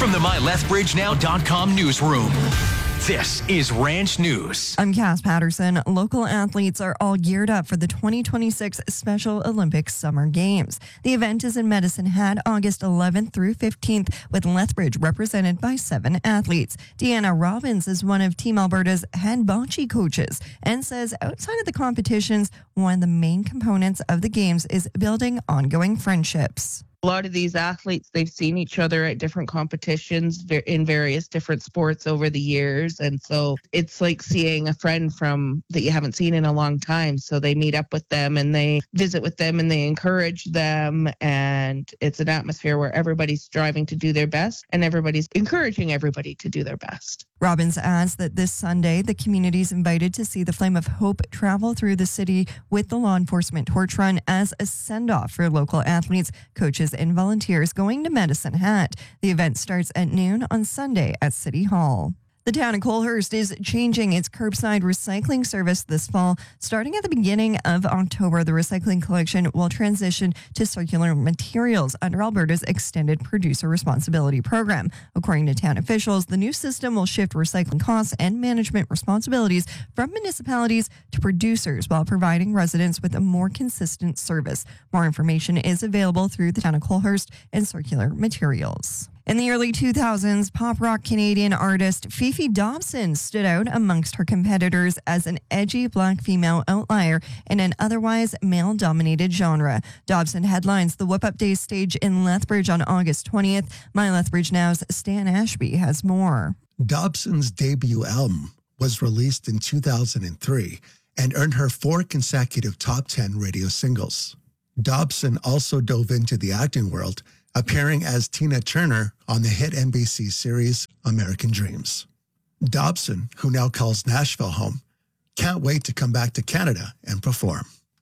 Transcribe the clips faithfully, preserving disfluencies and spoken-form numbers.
from the my lethbridge now dot com newsroom. This is Ranch News. I'm Cass Patterson. Local athletes are all geared up for the twenty twenty-six Special Olympics Summer Games. The event is in Medicine Hat August eleventh through fifteenth, with Lethbridge represented by seven athletes. Deanna Robbins is one of Team Alberta's head bocce coaches and says outside of the competitions, one of the main components of the games is building ongoing friendships. A lot of these athletes, they've seen each other at different competitions in various different sports over the years. And so it's like seeing a friend from that you haven't seen in a long time. So they meet up with them and they visit with them and they encourage them. And it's an atmosphere where everybody's striving to do their best and everybody's encouraging everybody to do their best. Robbins adds that this Sunday, the community is invited to see the Flame of Hope travel through the city with the law enforcement torch run as a send-off for local athletes, coaches, and volunteers going to Medicine Hat. The event starts at noon on Sunday at City Hall. The town of Colehurst is changing its curbside recycling service this fall. Starting at the beginning of October, the recycling collection will transition to circular materials under Alberta's Extended Producer Responsibility Program. According to town officials, the new system will shift recycling costs and management responsibilities from municipalities to producers while providing residents with a more consistent service. More information is available through the town of Colehurst and Circular Materials. In the early two thousands, pop rock Canadian artist Fifi Dobson stood out amongst her competitors as an edgy black female outlier in an otherwise male-dominated genre. Dobson headlines the Whip Up Days stage in Lethbridge on August twentieth. My Lethbridge Now's Stan Ashby has more. Dobson's debut album was released in two thousand three and earned her four consecutive top ten radio singles. Dobson also dove into the acting world, appearing as Tina Turner on the hit N B C series American Dreams. Dobson, who now calls Nashville home, can't wait to come back to Canada and perform.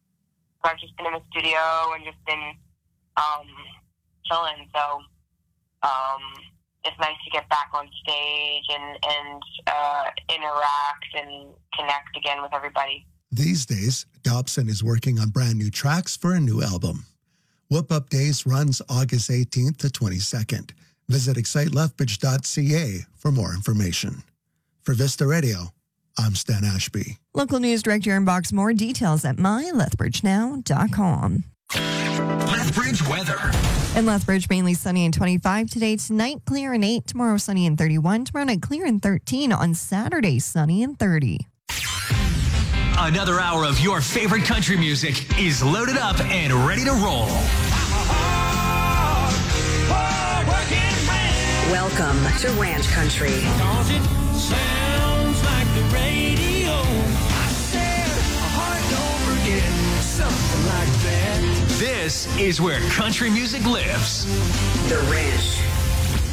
I've just been in the studio and just been um, chilling, so um, it's nice to get back on stage and, and uh, interact and connect again with everybody. These days, Dobson is working on brand new tracks for a new album. Whip Up Days runs August eighteenth to twenty-second. Visit excite lethbridge dot c a for more information. For Vista Radio, I'm Stan Ashby. Local news director inbox more details at my lethbridge now dot com. Lethbridge weather. In Lethbridge, mainly sunny and twenty-five today. Tonight, clear and eight. Tomorrow, sunny and thirty-one. Tomorrow night, clear and thirteen. On Saturday, sunny and thirty. Another hour of your favorite country music is loaded up and ready to roll. Welcome to Ranch Country. Cause it sounds like the radio. I said, heart don't forget, something like that. This is where country music lives. The Ranch.